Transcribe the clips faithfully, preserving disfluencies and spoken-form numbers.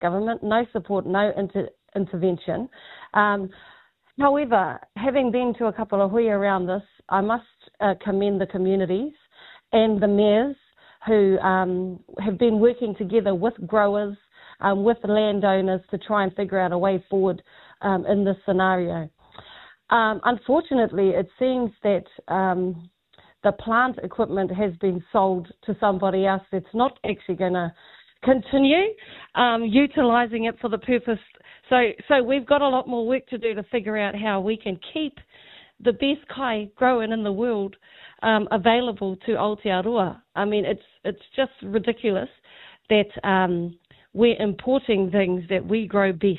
government, no support, no inter- intervention. Um, however, having been to a couple of hui around this, I must uh, commend the communities and the mayors who um, have been working together with growers, um, with landowners to try and figure out a way forward um, in this scenario. Um, unfortunately, it seems that um, the plant equipment has been sold to somebody else that's not actually going to continue um, utilising it for the purpose. So, so we've got a lot more work to do to figure out how we can keep the best kai growing in the world um, available to Aotearoa. I mean, it's it's just ridiculous that um, we're importing things that we grow best.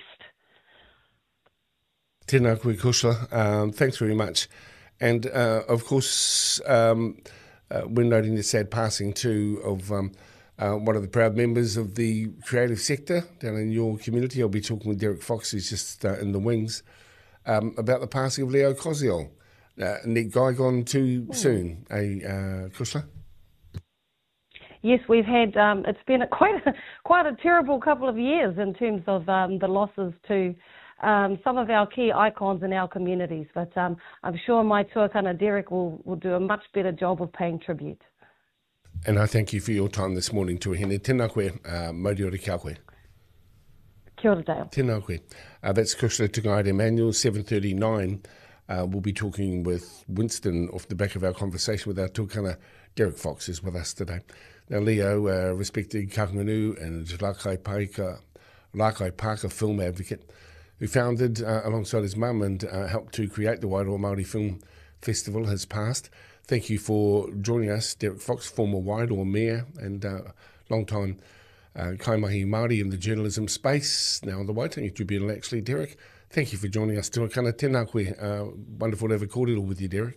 Tēnā koe, Kushla. Um, thanks very much. And, uh, of course, um, uh, we're noting the sad passing, too, of um, uh, one of the proud members of the creative sector down in your community. I'll be talking with Derek Fox, who's just uh, in the wings, um, about the passing of Leo Koziol. Uh, Nick Guy gone too oh. soon, eh, uh, Kushla? Yes, we've had, um, it's been a, quite, a, quite a terrible couple of years in terms of um, the losses to Um, some of our key icons in our communities, but um, I'm sure my tuakana Derek will, will do a much better job of paying tribute. And I thank you for your time this morning, Tuahine. Tēnā koe, uh, Moriori kia koe. Kia ora, Dale. Tēnā koe. Uh, that's Kushla Tugaide Emmanuel, seven thirty-nine. Uh, we'll be talking with Winston off the back of our conversation with our tuakana. Derek Fox is with us today. Now, Leo, uh, respected Kakanganu and Lakai Paika, Lakai Parker film advocate, who founded uh, alongside his mum and uh, helped to create the Wairoa Māori Film Festival, has passed. Thank you for joining us, Derek Fox, former Wairoa Mayor and uh, long-time uh, kaimahi Māori in the journalism space, now on the Waitangi Tribunal, actually. Derek, thank you for joining us. Tuakana, tēnā koe. Uh, wonderful to have a kōrero with you, Derek.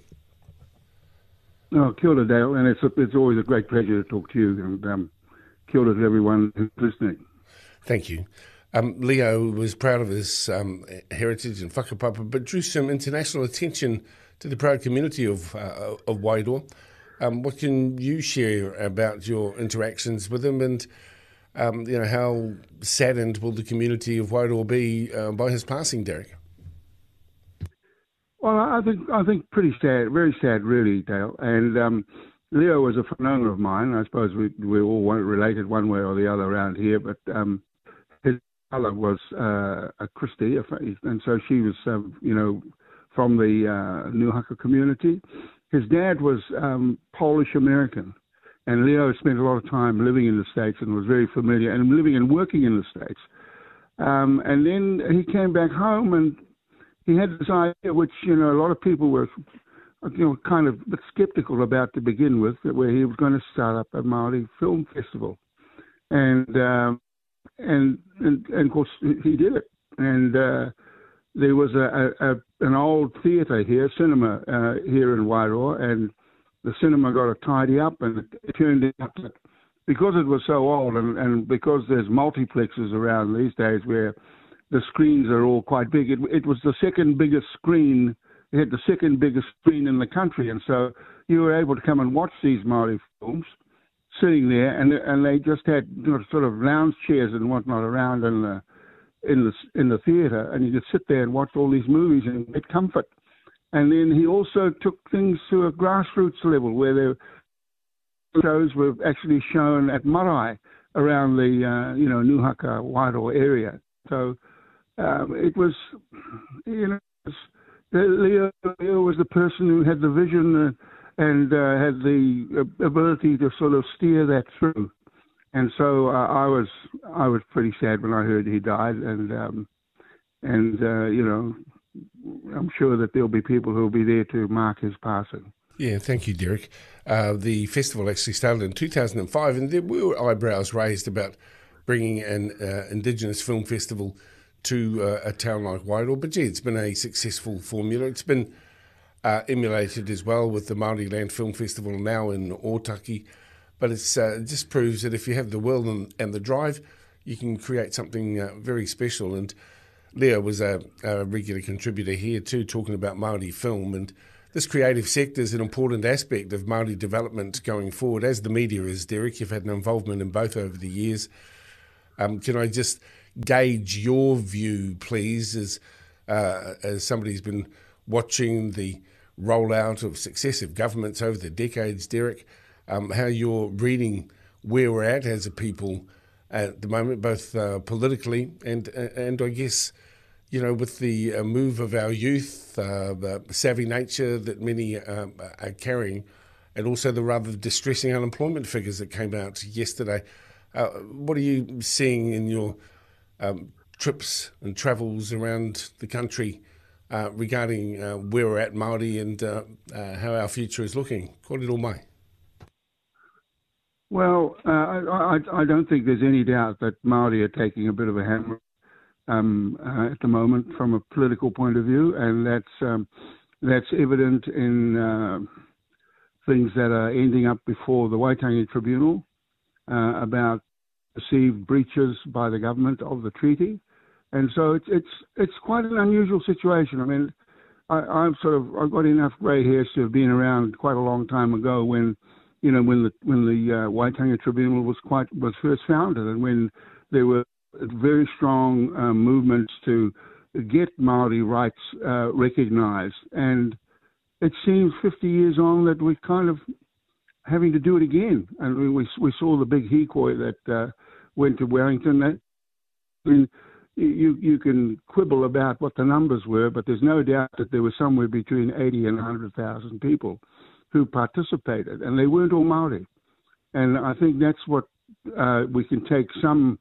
Oh, kia ora, Dale, and it's, a, it's always a great pleasure to talk to you, and um, kia ora to everyone who's listening. Thank you. Um, Leo was proud of his um, heritage and whakapapa, but drew some international attention to the proud community of uh, of Wairoa. Um, what can you share about your interactions with him, and um, you know, how saddened will the community of Wairoa be uh, by his passing, Derek? Well, I think I think pretty sad, very sad, really, Dale. And um, Leo was a whananga of mine. I suppose we we all weren't related one way or the other around here, but. Um, Mother was uh, a Christie, and so she was, um, you know, from the uh, Nuhaka community. His dad was um, Polish-American, and Leo spent a lot of time living in the States and was very familiar, and living and working in the States. Um, and then he came back home, and he had this idea, which, you know, a lot of people were, you know, kind of skeptical about to begin with, that where he was going to start up a Māori film festival. And... Um, And, and and of course he did it. And uh, there was a, a, a an old theatre here, cinema uh, here in Wairoa, and the cinema got to tidy up, and it, it turned out that because it was so old, and, and because there's multiplexes around these days where the screens are all quite big, it, it was the second biggest screen. It had the second biggest screen in the country, and so you were able to come and watch these Māori films sitting there, and and they just had, you know, sort of lounge chairs and whatnot around in the in the in the theatre, and you could sit there and watch all these movies and get comfort. And then he also took things to a grassroots level where the shows were actually shown at marae around the uh, you know Nuhaka Wairoa area. So um, it was, you know, it was, Leo, Leo was the person who had the vision. Uh, and uh, had the ability to sort of steer that through. And so uh, I was I was pretty sad when I heard he died, and um, and uh, you know, I'm sure that there'll be people who'll be there to mark his passing. Yeah, thank you, Derek. Uh, the festival actually started in two thousand five, and there were eyebrows raised about bringing an uh, Indigenous film festival to uh, a town like Wairoa. But gee, it's been a successful formula. It's been Uh, emulated as well with the Māori Land Film Festival now in Otaki. But it's, uh, it just proves that if you have the will and, and the drive, you can create something uh, very special. And Leo was a, a regular contributor here too, talking about Māori film. And this creative sector is an important aspect of Māori development going forward, as the media is, Derek. You've had an involvement in both over the years. Um, can I just gauge your view, please, as, uh, as somebody who's been watching the rollout of successive governments over the decades, Derek, um, how you're reading where we're at as a people at the moment, both uh, politically and, and I guess, you know, with the uh, move of our youth, uh, the savvy nature that many um, are carrying, and also the rather distressing unemployment figures that came out yesterday. Uh, what are you seeing in your um, trips and travels around the country uh, regarding uh, where we're at, Māori, and uh, uh, how our future is looking? Kōrero mai. Well, uh, I, I, I don't think there's any doubt that Māori are taking a bit of a hammer um, uh, at the moment from a political point of view, and that's um, that's evident in uh, things that are ending up before the Waitangi Tribunal uh, about perceived breaches by the government of the treaty, and so it's it's it's quite an unusual situation. I mean, I, I've sort of I've got enough grey hairs to have been around quite a long time ago when. You know, when the when the uh, Waitangi Tribunal was quite was first founded, and when there were very strong uh, movements to get Māori rights uh, recognised, and it seems fifty years on that we're kind of having to do it again. And we we saw the big hikoi that uh, went to Wellington. That, I mean, you you can quibble about what the numbers were, but there's no doubt that there was somewhere between eighty and one hundred thousand people who participated, and they weren't all Māori. And I think that's what uh, we can take some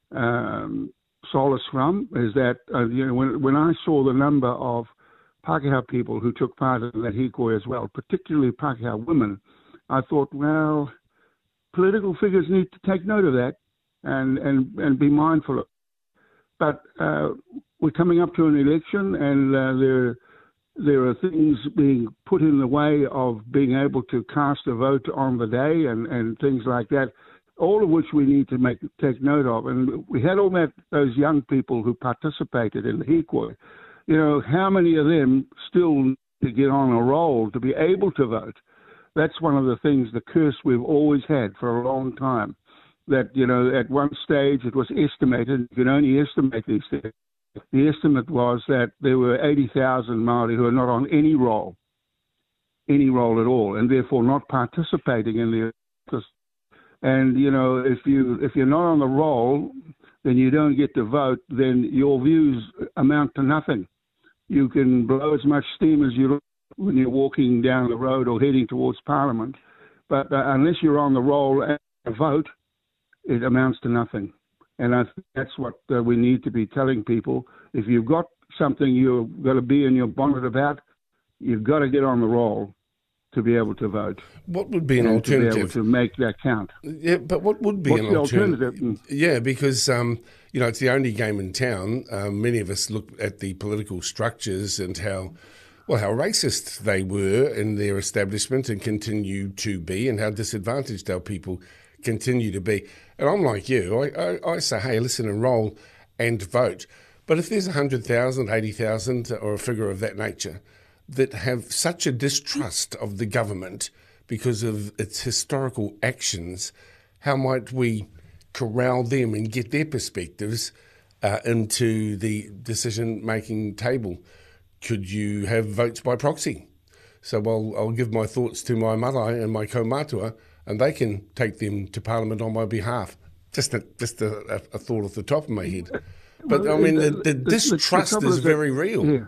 um, solace from, is that uh, you know, when, when I saw the number of Pākehā people who took part in that hikoi as well, particularly Pākehā women, I thought, well, political figures need to take note of that and, and, and be mindful of it. But uh, we're coming up to an election, and uh, there There are things being put in the way of being able to cast a vote on the day, and, and things like that, all of which we need to make take note of. And we had all that those young people who participated in the hikoi. You know, how many of them still need to get on a roll to be able to vote? That's one of the things, the curse we've always had for a long time. That, you know, at one stage it was estimated, you can only estimate these things. The estimate was that there were eighty thousand Māori who are not on any roll, any roll at all, and therefore not participating in the office. And, you know, if, you, if you're not on the roll, then you don't get to vote, then your views amount to nothing. You can blow as much steam as you like when you're walking down the road or heading towards Parliament, but uh, unless you're on the roll and vote, it amounts to nothing. And I think that's what uh, we need to be telling people. If you've got something you've got to be in your bonnet about, you've got to get on the roll to be able to vote. What would be an and alternative? To be able to make that count. Yeah, but what would be What's an the alternative? alternative? Yeah, because, um, you know, it's the only game in town. Um, many of us look at the political structures and how, well, how racist they were in their establishment and continue to be, and how disadvantaged our people continue to be. And I'm like you, I, I, I say, hey, listen, enroll and vote. But if there's one hundred thousand, eighty thousand or a figure of that nature that have such a distrust of the government because of its historical actions, how might we corral them and get their perspectives uh, into the decision-making table? Could you have votes by proxy? So I'll, I'll give my thoughts to my marae and my kaumātua, and they can take them to Parliament on my behalf. Just a, just a, a thought off the top of my head. But, well, I mean, the, the, the distrust the is very real. Yeah.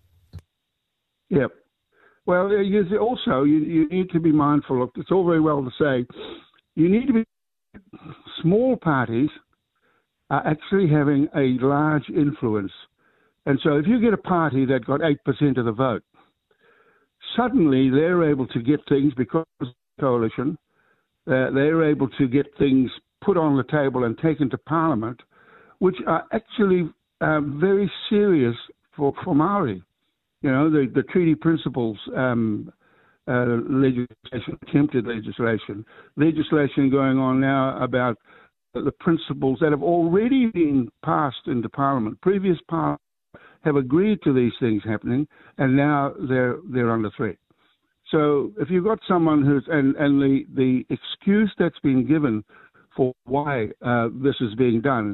Yep. Well, you also, you, you need to be mindful of, it's all very well to say, you need to be, small parties are actually having a large influence. And so if you get a party that got eight percent of the vote, suddenly they're able to get things because of the coalition. Uh, they're able to get things put on the table and taken to Parliament, which are actually uh, very serious for, for Māori. You know, the, the treaty principles um, uh, legislation, attempted legislation, legislation going on now about the principles that have already been passed into Parliament. Previous Parliament have agreed to these things happening, and now they're they're under threat. So if you've got someone who's, and, and the, the excuse that's been given for why uh, this is being done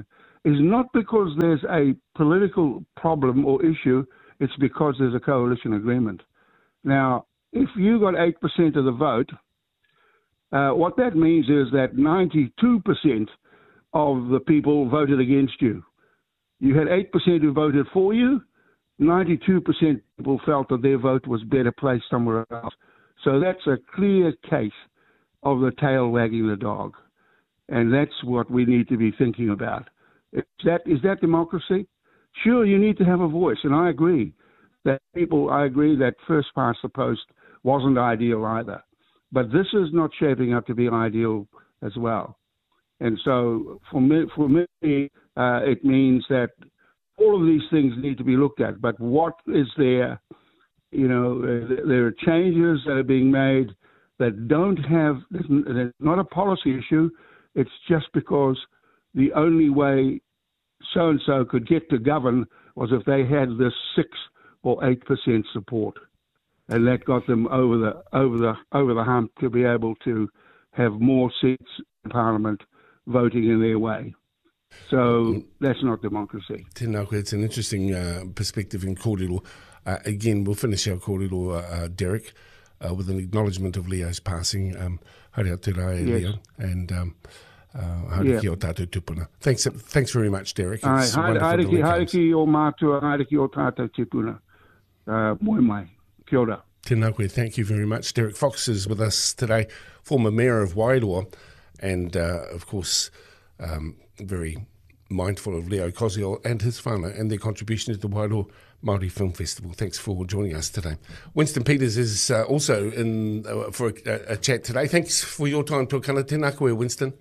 is not because there's a political problem or issue, it's because there's a coalition agreement. Now, if you got eight percent of the vote, uh, what that means is that ninety-two percent of the people voted against you. You had eight percent who voted for you, ninety-two percent people felt that their vote was better placed somewhere else. So that's a clear case of the tail wagging the dog. And that's what we need to be thinking about. Is that, is that democracy? Sure, you need to have a voice, and I agree that people, I agree that first past the post wasn't ideal either. But this is not shaping up to be ideal as well. And so for me, for me uh, it means that all of these things need to be looked at. But what is there? You know, uh, there are changes that are being made that don't have, it's not a policy issue. It's just because the only way so-and-so could get to govern was if they had this six or eight percent support. And that got them over the over the over the hump to be able to have more seats in Parliament voting in their way. So that's not democracy. Tēnā, it's an interesting uh, perspective in kōrero. Uh, again, we'll finish our kōrero, uh, Derek, uh, with an acknowledgement of Leo's passing. Um, haere te rai, yes. Leo, and um, uh, haere ki o tātou tupuna. Thanks, thanks very much, Derek. It's Ai, haere ki, haere ki o mātua, haere ki o tātou tupuna. Uh, moi mai. Kia ora. Tēnā koe, thank you very much. Derek Fox is with us today, former Mayor of Wairoa, and uh, of course, um, very mindful of Leo Koziol and his whānau and their contribution to the Wairoa Māori Film Festival. Thanks for joining us today. Winston Peters is uh, also in uh, for a, a chat today. Thanks for your time, Tuakana. Tēnā koe, Winston.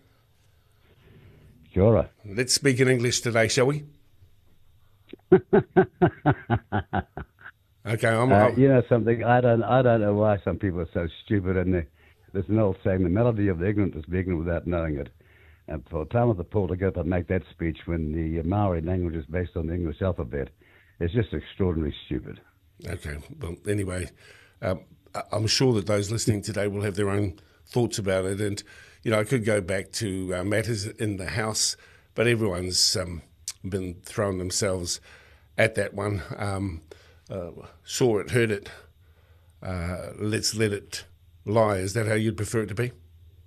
Kia ora. Let's speak in English today, shall we? Okay, I'm, uh, I'm, you know something. I don't. I don't know why some people are so stupid. And they, there's an old saying: "The melody of the ignorant is being ignorant without knowing it." And for Tamata Paul to get up and make that speech when the Maori language is based on the English alphabet, it's just extraordinarily stupid. Okay. Well, anyway, um, I'm sure that those listening today will have their own thoughts about it. And you know, I could go back to uh, matters in the House, but everyone's um, been throwing themselves at that one. Um, Uh, saw it, heard it, uh, let's let it lie. Is that how you'd prefer it to be?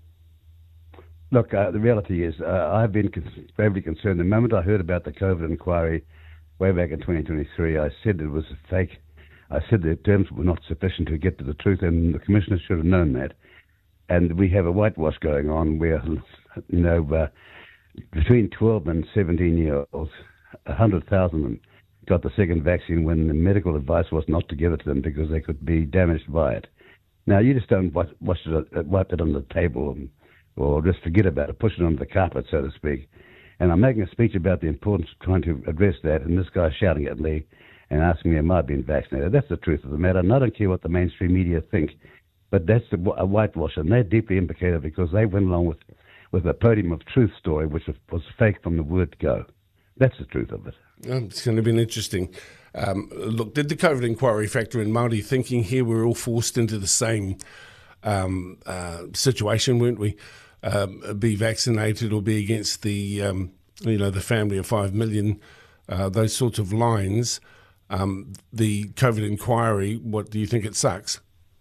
Look, uh, the reality is uh, I've been con- gravely concerned. The moment I heard about the COVID inquiry way back in twenty twenty-three, I said it was fake. I said the terms were not sufficient to get to the truth, and the Commissioner should have known that. And we have a whitewash going on where, you know, uh, between twelve and seventeen year olds, one hundred thousand of them got the second vaccine when the medical advice was not to give it to them because they could be damaged by it. Now, you just don't wash, wash it, wipe it on the table and, or just forget about it, push it under the carpet, so to speak. And I'm making a speech about the importance of trying to address that, and this guy's shouting at me and asking me, am I being vaccinated? That's the truth of the matter, and I don't care what the mainstream media think, but that's a, a whitewash, and they're deeply implicated because they went along with, with a podium of truth story, which was fake from the word go. That's the truth of it. Um, it's going to be an interesting um, look. Did the COVID inquiry factor in Māori thinking here? We're all forced into the same um, uh, situation, weren't we? Um, be vaccinated or be against the, um, you know, the family of five million, uh, those sorts of lines. Um, the COVID inquiry, what do you think it sucks?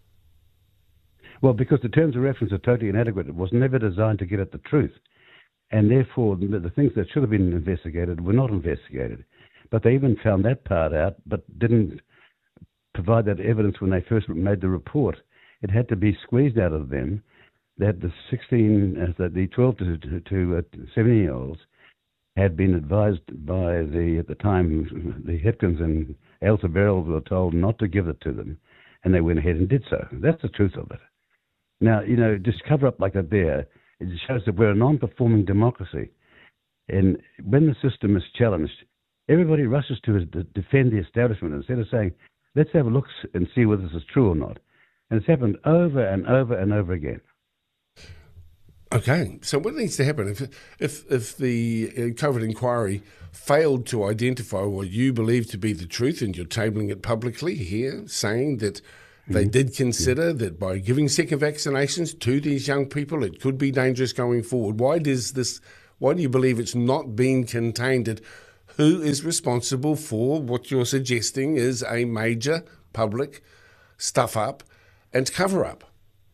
Well, because the terms of reference are totally inadequate. It was never designed to get at the truth. And therefore, the things that should have been investigated were not investigated. But they even found that part out, but didn't provide that evidence when they first made the report. It had to be squeezed out of them that the sixteen, uh, that the twelve to, to, to uh, seventeen-year-olds had been advised by the, at the time, the Hipkins and Elsa Beryl were told not to give it to them, and they went ahead and did so. That's the truth of it. Now, you know, just cover up like that there, it shows that we're a non-performing democracy. And when the system is challenged, everybody rushes to defend the establishment instead of saying, let's have a look and see whether this is true or not. And it's happened over and over and over again. Okay, so what needs to happen? If if, if the COVID inquiry failed to identify what you believe to be the truth, and you're tabling it publicly here, saying that they did consider yeah. that by giving second vaccinations to these young people, it could be dangerous going forward. Why does this? Why do you believe it's not been contained? And who is responsible for what you're suggesting is a major public stuff-up and cover-up?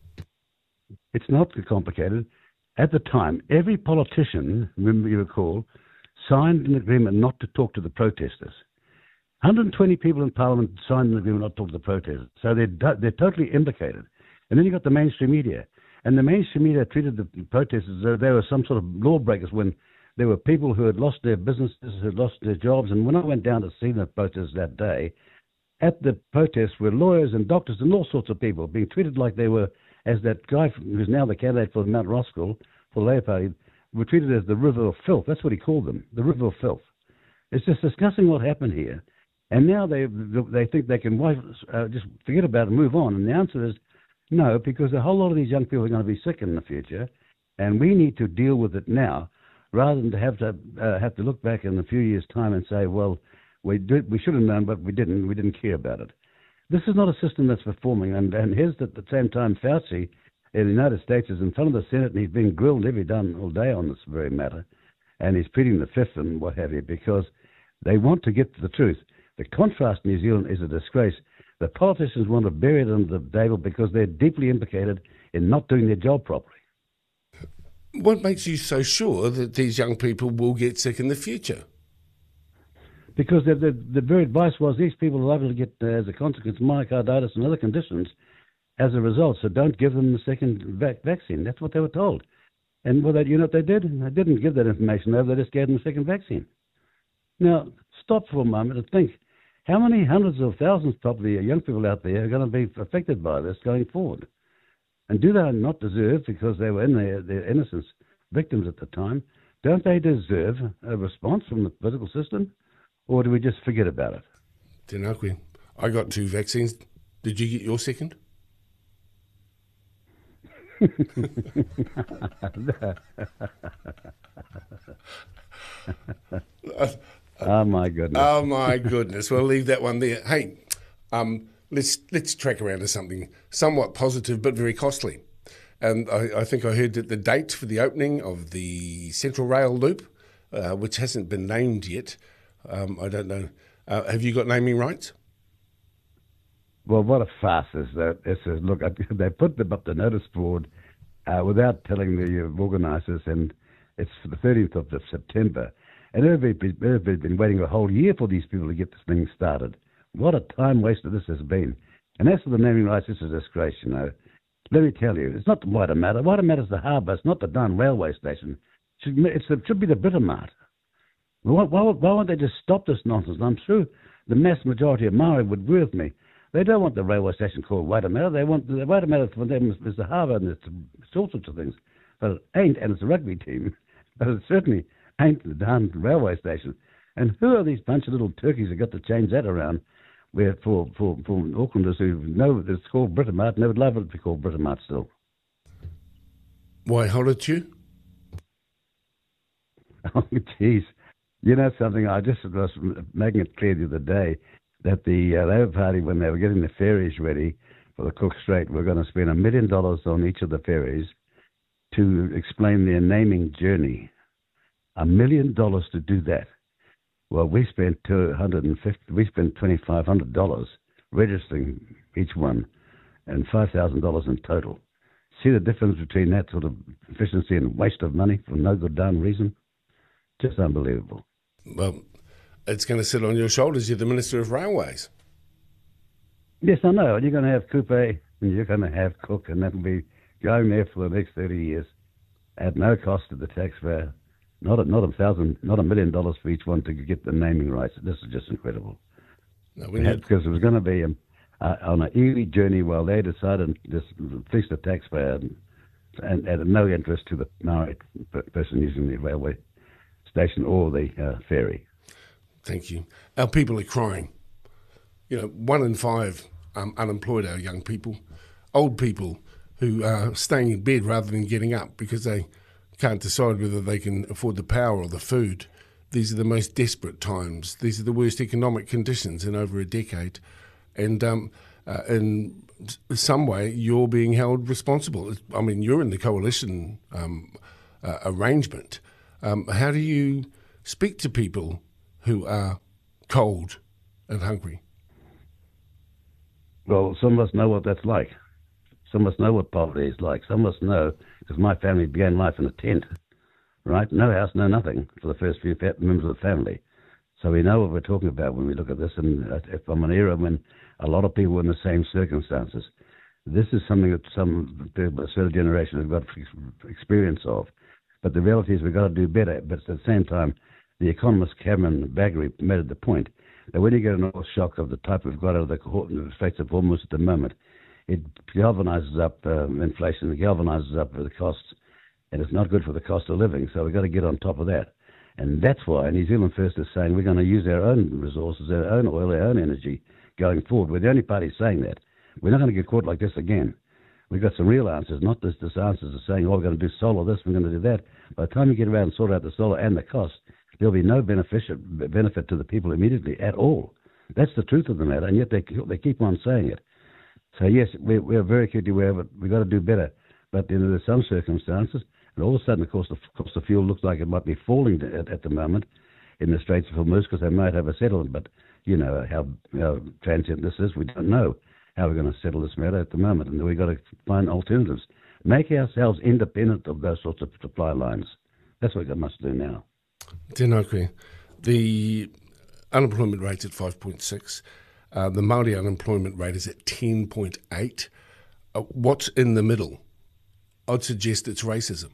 It's not complicated. At the time, every politician, remember you recall, signed an agreement not to talk to the protesters. one hundred twenty people in Parliament signed an agreement not to talk to the protesters. So they're, they're totally implicated. And then you got the mainstream media. And the mainstream media treated the protesters as though they were some sort of lawbreakers when there were people who had lost their businesses, who had lost their jobs. And when I went down to see the protesters that day, at the protests were lawyers and doctors and all sorts of people being treated like they were, as that guy who's now the candidate for Mount Roskill, for the Labour Party, were treated as the river of filth. That's what he called them, the river of filth. It's just discussing what happened here. And now they they think they can wipe, uh, just forget about it and move on. And the answer is no, because a whole lot of these young people are going to be sick in the future, and we need to deal with it now, rather than to have to uh, have to look back in a few years' time and say, well, we did, we should have known, but we didn't. We didn't care about it. This is not a system that's performing. And and here's at the same time, Fauci in the United States is in front of the Senate, and he's being grilled every day all day on this very matter, and he's pleading the fifth and what have you, because they want to get to the truth. The contrast in New Zealand is a disgrace. The politicians want to bury it under the table because they're deeply implicated in not doing their job properly. What makes you so sure that these young people will get sick in the future? Because the, the, the very advice was these people are liable to get, uh, as a consequence, myocarditis and other conditions as a result, so don't give them the second vac- vaccine. That's what they were told. And well, that, you know what they did? They didn't give that information over, they just gave them the second vaccine. Now, stop for a moment and think, how many hundreds of thousands probably of young people out there are going to be affected by this going forward? And do they not deserve, because they were in their, their innocence, victims at the time, don't they deserve a response from the political system? Or do we just forget about it? Tinakwe, I got two vaccines. Did you get your second? Oh my goodness! Oh my goodness! We'll leave that one there. Hey, um, let's let's track around to something somewhat positive but very costly. And I, I think I heard that the date for the opening of the Central Rail Loop, uh, which hasn't been named yet, um, I don't know. Uh, have you got naming rights? Well, what a farce is that? It says, look, they put them up the notice board uh, without telling the uh, organisers, and it's for the thirtieth of September. And everybody's everybody been waiting a whole year for these people to get this thing started. What a time waster this has been. And as for the naming rights, this is a disgrace, you know. Let me tell you, it's not the Waitemata. Waitemata is the harbour. It's not the darn railway station. It should, it's the, it should be the Britomart. Why, why, why won't they just stop this nonsense? I'm sure the mass majority of Maori would agree with me. They don't want the railway station called Waitemata. They want the Waitemata for them is, is the harbour, and it's, it's all sorts of things. But it ain't, and it's a rugby team. But it certainly ain't the darn railway station. And who are these bunch of little turkeys that got to change that around? Where for, for, for Aucklanders who know that it's called Britomart, and they would love it to be called Britomart still. Why hold it to you? Oh, geez. You know something, I just was making it clear the other day that the uh, Labour Party, when they were getting the ferries ready for the Cook Strait, were going to spend a million dollars on each of the ferries to explain their naming journey. A million dollars to do that. Well, we spent two hundred fifty. We spent twenty-five hundred dollars registering each one, and five thousand dollars in total. See the difference between that sort of efficiency and waste of money for no good darn reason? Just unbelievable. Well, it's going to sit on your shoulders. You're the Minister of Railways. Yes, I know. You're going to have Coupe, and you're going to have Cook, and that'll be going there for the next thirty years at no cost to the taxpayer. Not a, not a thousand, not a million dollars for each one to get the naming rights. This is just incredible. No, we need... Because it was going to be um, uh, on an eerie journey while they decided to just fix the taxpayer and, and at no interest to the Maori person using the railway station or the uh, ferry. Thank you. Our people are crying. You know, one in five um, unemployed are young people, old people who are staying in bed rather than getting up because they can't decide whether they can afford the power or the food. These are the most desperate times. These are the worst economic conditions in over a decade. And um, uh, in some way, you're being held responsible. I mean, you're in the coalition um, uh, arrangement. Um, how do you speak to people who are cold and hungry? Well, some of us know what that's like. Some of us know what poverty is like. Some of us know, because my family began life in a tent, right? No house, no nothing for the first few members of the family. So we know what we're talking about when we look at this. And from an era when a lot of people were in the same circumstances, this is something that some people, a certain generation have got experience of. But the reality is we've got to do better. But at the same time, the economist Cameron Baggery made the point that when you get an oil shock of the type we've got out of the Straits of Hormuz at the moment, it galvanizes up uh, inflation, it galvanizes up the costs, and it's not good for the cost of living. So we've got to get on top of that. And that's why New Zealand First is saying we're going to use our own resources, our own oil, our own energy going forward. We're the only party saying that. We're not going to get caught like this again. We've got some real answers, not just this answers of saying, oh, we're going to do solar this, we're going to do that. By the time you get around and sort out the solar and the cost, there'll be no benefit benefit to the people immediately at all. That's the truth of the matter, and yet they they keep on saying it. So yes, we're, we're very acutely aware of it. We've got to do better. But you know, there's some circumstances, and all of a sudden, of course, the cost of fuel looks like it might be falling at, at the moment in the Straits of Hormuz because they might have a settlement. But you know how, how transient this is. We don't know how we're going to settle this matter at the moment, and we've got to find alternatives. Make ourselves independent of those sorts of supply lines. That's what we must do now. Tēnā koe. The unemployment rate's at five point six. Uh, the Māori unemployment rate is at ten point eight. Uh, what's in the middle? I'd suggest it's racism.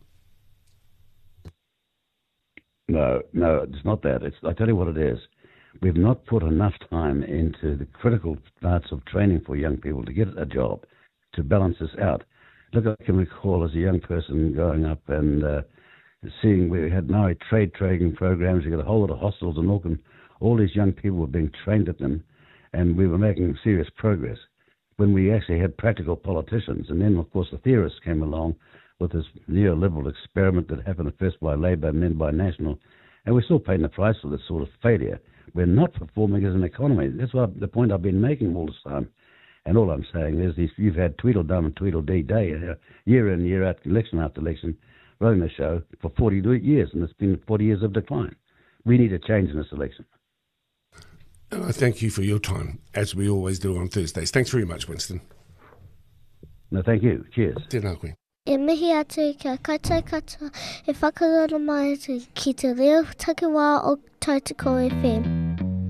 No, no, it's not that. It's, I tell you what it is. We've not put enough time into the critical parts of training for young people to get a job, to balance this out. Look, I can recall as a young person growing up and uh, seeing we had Maori trade training programs. We got a whole lot of hostels in Auckland. All these young people were being trained at them, and we were making serious progress when we actually had practical politicians. And then, of course, the theorists came along with this neoliberal experiment that happened at first by Labour and then by National, and we're still paying the price for this sort of failure. We're not performing as an economy. That's what the point I've been making all this time. And all I'm saying is these, you've had Tweedledum and Tweedledee Day, uh, year in, year out, election after election, running the show for forty years, and it's been forty years of decline. We need a change in this election. And I thank you for your time, as we always do on Thursdays. Thanks very much, Winston. No, thank you. Cheers. Tēnā koe. E mihi atu kia kaitai kata, e whakarara mai ki te reo takiwā o Tautoko F M.